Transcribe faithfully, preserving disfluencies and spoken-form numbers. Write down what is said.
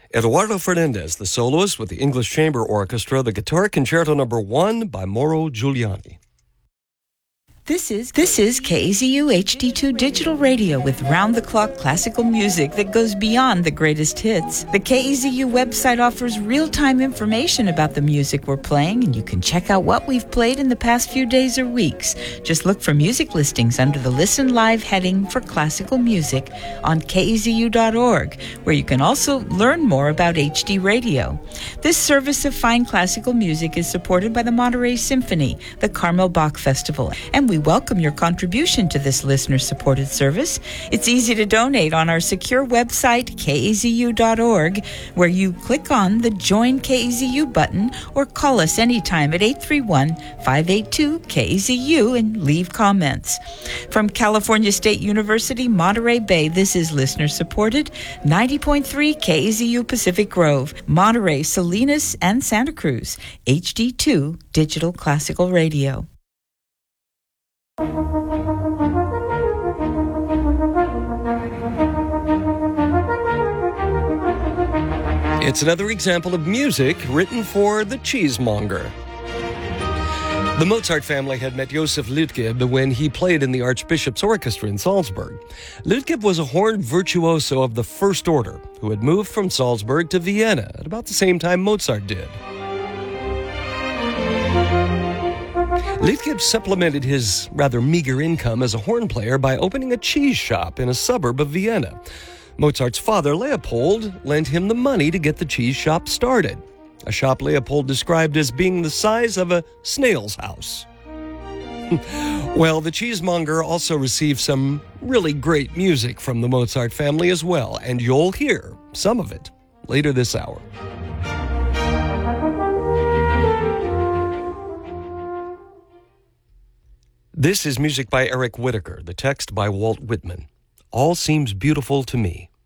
Eduardo Fernandez, the soloist with the English Chamber Orchestra, the Guitar Concerto Number One by Mauro Giuliani. This is this is K A Z U H D two Digital Radio with round-the-clock classical music that goes beyond the greatest hits. The K A Z U website offers real-time information about the music we're playing, and you can check out what we've played in the past few days or weeks. Just look for music listings under the Listen Live heading for classical music on K A Z U dot org, where you can also learn more about H D Radio. This service of fine classical music is supported by the Monterey Symphony, the Carmel Bach Festival, and we welcome your contribution to this listener-supported service. It's easy to donate on our secure website, K A Z U dot org, where you click on the Join K A Z U button or call us anytime at eight three one, five eight two, K A Z U and leave comments. From California State University, Monterey Bay, this is listener-supported ninety point three K A Z U Pacific Grove, Monterey, Salinas, and Santa Cruz, H D two Digital Classical Radio. It's another example of music written for the cheesemonger. The Mozart family had met Joseph Lütgeb when he played in the Archbishop's Orchestra in Salzburg. Lütgeb was a horn virtuoso of the first order who had moved from Salzburg to Vienna at about the same time Mozart did. Lütgeb supplemented his rather meager income as a horn player by opening a cheese shop in a suburb of Vienna. Mozart's father, Leopold, lent him the money to get the cheese shop started, a shop Leopold described as being the size of a snail's house. Well, the cheesemonger also received some really great music from the Mozart family as well, and you'll hear some of it later this hour. This is music by Eric Whitacre, the text by Walt Whitman. All seems beautiful to me.